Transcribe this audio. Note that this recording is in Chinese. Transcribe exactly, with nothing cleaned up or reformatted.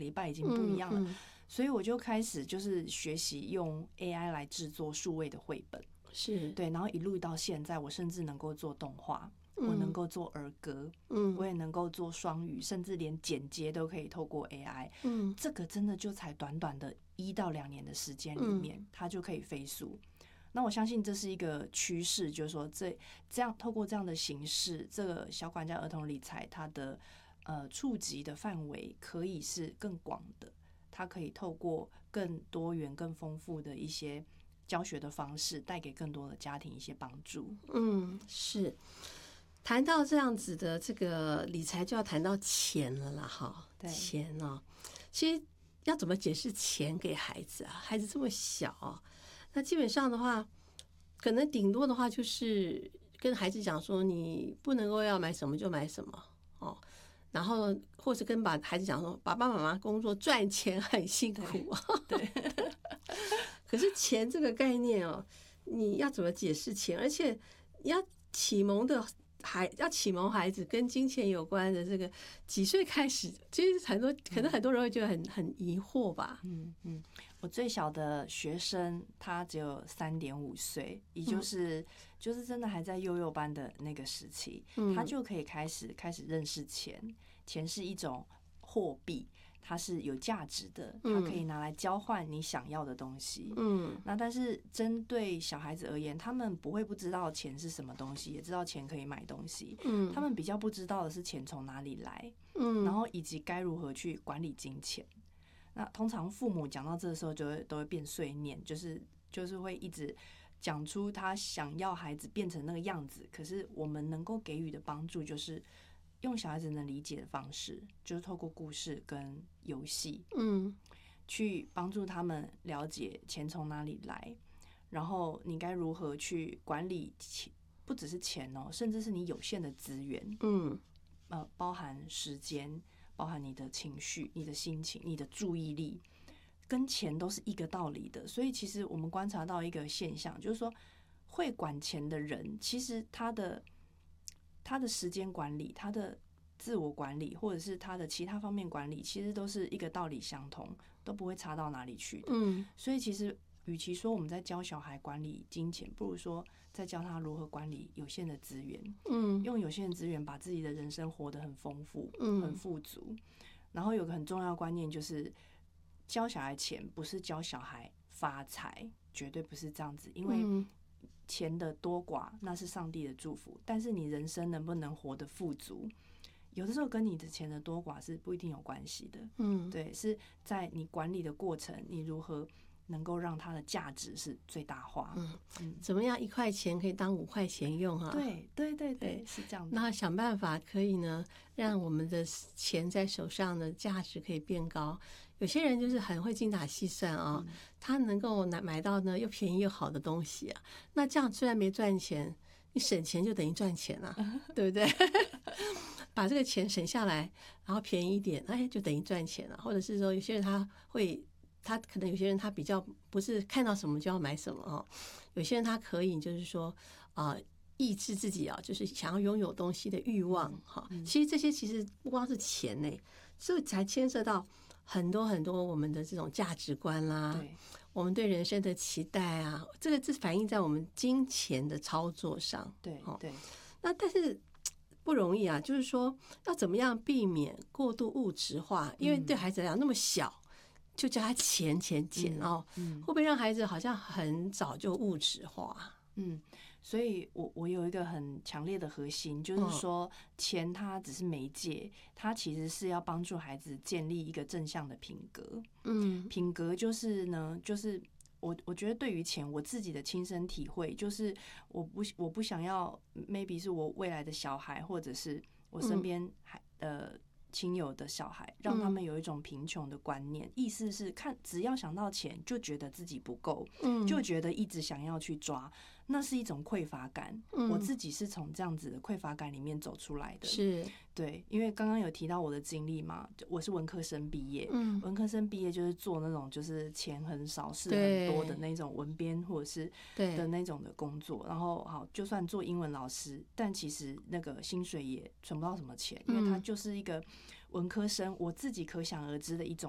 礼拜已经不一样了。 嗯嗯、 所以我就开始就是学习用 A I 来制作数位的绘本， 是对，然后一路到现在，我甚至能够做动画。我能够做儿歌，嗯，我也能够做双语，甚至连剪接都可以透过 A I，嗯，这个真的就才短短的一到两年的时间里面，嗯、它就可以飞速。那我相信这是一个趋势，就是说这这样透过这样的形式，这个小管家儿童理财它的呃触及的范围可以是更广的，它可以透过更多元、更丰富的一些教学的方式，带给更多的家庭一些帮助。 嗯，是。谈到这样子的这个理财，就要谈到钱了啦，哈，钱哦，其实要怎么解释钱给孩子啊？孩子这么小，那基本上的话，可能顶多的话就是跟孩子讲说，你不能够要买什么就买什么哦，然后或是跟把孩子讲说，爸爸妈妈工作赚钱很辛苦， 对，对可是钱这个概念哦，你要怎么解释钱？而且要启蒙的。孩要启蒙孩子跟金钱有关的这个几岁开始，其实很多可能很多人会觉得很很疑惑吧。 嗯嗯，我最小的学生他只有三点五岁，也就是、嗯、就是真的还在幼幼班的那个时期，嗯、他就可以开始开始认识钱，钱是一种货币。它是有价值的，它可以拿来交换你想要的东西。嗯，那但是针对小孩子而言，他们不会不知道钱是什么东西，也知道钱可以买东西。嗯，他们比较不知道的是钱从哪里来，嗯，然后以及该如何去管理金钱。那通常父母讲到这个时候，就会都会变碎念，就是就是会一直讲出他想要孩子变成那个样子。可是我们能够给予的帮助就是用小孩子能理解的方式，就是透过故事跟游戏，嗯，去帮助他们了解钱从哪里来，然后你该如何去管理钱，不只是钱哦，甚至是你有限的资源，嗯，呃，包含时间，包含你的情绪、你的心情、你的注意力，跟钱都是一个道理的。所以其实我们观察到一个现象，就是说会管钱的人，其实他的他的时间管理，他的自我管理，或者是他的其他方面管理，其实都是一个道理相同，都不会差到哪里去的。嗯，所以其实与其说我们在教小孩管理金钱，不如说在教他如何管理有限的资源。嗯，用有限的资源把自己的人生活得很丰富，嗯，很富足。然后有个很重要的观念就是，教小孩钱不是教小孩发财，绝对不是这样子，因为钱的多寡那是上帝的祝福，但是你人生能不能活得富足，有的时候跟你的钱的多寡是不一定有关系的。嗯，对，是在你管理的过程，你如何能够让它的价值是最大化。嗯嗯，怎么样一块钱可以当五块钱用啊？ 对对对对，是这样的。 那想办法可以呢，让我们的钱在手上的价值可以变高。有些人就是很会精打细算啊，嗯、他能够买买到呢又便宜又好的东西啊。那这样虽然没赚钱，你省钱就等于赚钱啊，对不对？把这个钱省下来，然后便宜一点，哎，就等于赚钱了。或者是说，有些人他会。他可能有些人他比较不是看到什么就要买什么哦，有些人他可以就是说啊、呃、抑制自己啊，就是想要拥有东西的欲望哈。其实这些其实不光是钱呢，这才牵涉到很多很多我们的这种价值观啦，我们对人生的期待啊，这个这反映在我们金钱的操作上。 对对， 那但是不容易啊，就是说要怎么样避免过度物质化，因为对孩子来讲那么小。就叫他钱钱钱哦，嗯嗯、会不会让孩子好像很早就物质化？ 嗯，所以我我有一个很强烈的核心，就是说钱它只是媒介，它其实是要帮助孩子建立一个正向的品格。嗯，品格就是呢，就是我我觉得对于钱，我自己的亲身体会就是我不我不想要 ，maybe 是我未来的小孩，或者是我身边还、嗯、呃。亲友的小孩，让他们有一种贫穷的观念，嗯、意思是看只要想到钱，就觉得自己不够，嗯、就觉得一直想要去抓，那是一种匮乏感。嗯、我自己是从这样子的匮乏感里面走出来的， 是对，因为刚刚有提到我的经历嘛，我是文科生毕业，嗯、文科生毕业就是做那种就是钱很少事很多的那种文编或者是的那种的工作，然后好就算做英文老师，但其实那个薪水也存不到什么钱，因为它就是一个文科生我自己可想而知的一种